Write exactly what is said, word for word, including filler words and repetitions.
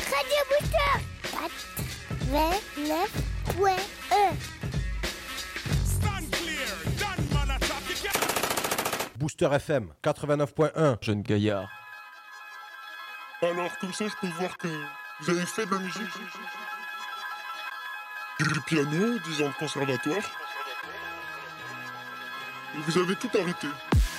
Radio Booster quatre-vingt-neuf point un. Stand clear, done man attack, you can't- Booster F M quatre-vingt-neuf point un. Jeune gaillard. Alors, comme ça, je peux voir que vous avez fait de la musique. Du piano, dix ans de conservatoire. Et vous avez tout arrêté.